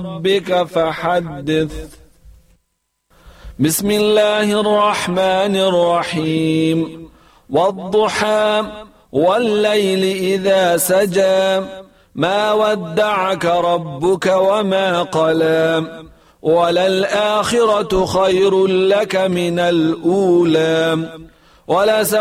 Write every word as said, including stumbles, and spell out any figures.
ربك فحدث. بسم الله الرحمن الرحيم. والضحى والليل إذا سجى ما ودعك ربك وما قلى وللآخرة خير لك من الأولى ولسوف